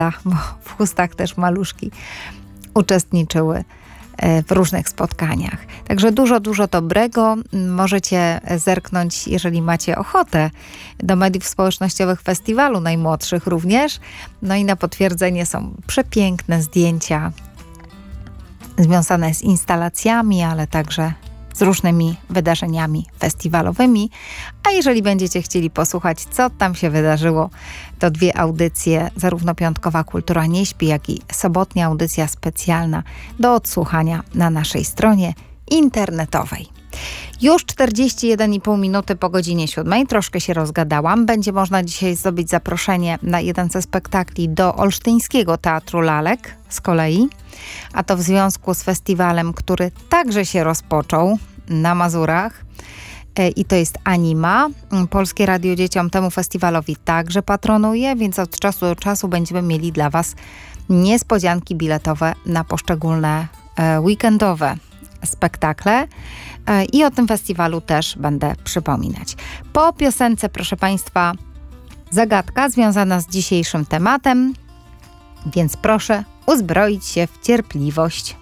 bo w Chustach też maluszki uczestniczyły w różnych spotkaniach. Także dużo dobrego. Możecie zerknąć, jeżeli macie ochotę, do mediów społecznościowych festiwalu najmłodszych również. No i na potwierdzenie są przepiękne zdjęcia związane z instalacjami, ale także z różnymi wydarzeniami festiwalowymi. A jeżeli będziecie chcieli posłuchać, co tam się wydarzyło, to 2 audycje, zarówno piątkowa Kultura nie śpi, jak i sobotnia audycja specjalna do odsłuchania na naszej stronie internetowej. Już 41,5 minuty po godzinie 7. Troszkę się rozgadałam. Będzie można dzisiaj zdobyć zaproszenie na jeden ze spektakli do Olsztyńskiego Teatru Lalek z kolei, a to w związku z festiwalem, który także się rozpoczął na Mazurach. I to jest Anima. Polskie Radio Dzieciom temu festiwalowi także patronuje, więc od czasu do czasu będziemy mieli dla Was niespodzianki biletowe na poszczególne weekendowe spektakle. I o tym festiwalu też będę przypominać. Po piosence, proszę Państwa, zagadka związana z dzisiejszym tematem, więc proszę uzbroić się w cierpliwość.